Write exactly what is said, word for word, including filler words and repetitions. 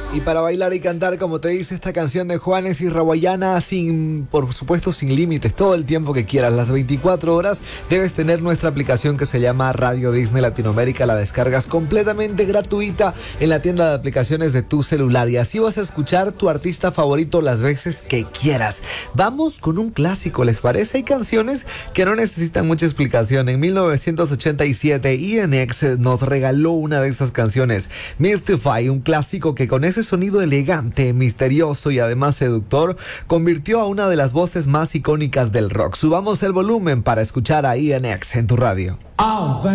Y para bailar y cantar, como te dice esta canción de Juanes y Rawayana, sin, por supuesto, sin límites, todo el tiempo que quieras, las veinticuatro horas, debes tener nuestra aplicación que se llama Radio Disney Latinoamérica. La descargas completamente gratuita en la tienda de aplicaciones de tu celular y así vas a escuchar tu artista favorito las veces que quieras. Vamos con un clásico, ¿les parece? Hay canciones que no necesitan mucha explicación. En mil novecientos ochenta y siete, I N X nos regaló una de esas canciones, Mystify, un clásico que con ese sonido elegante, misterioso y además seductor, convirtió a una de las voces más icónicas del rock. Subamos el volumen para escuchar a I N X en tu radio.